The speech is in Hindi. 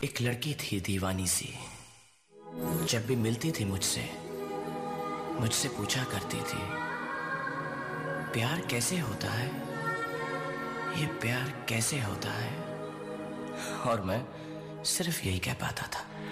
एक लड़की थी दीवानी सी, जब भी मिलती थी मुझसे पूछा करती थी, प्यार कैसे होता है, ये प्यार कैसे होता है। और मैं सिर्फ यही कह पाता था।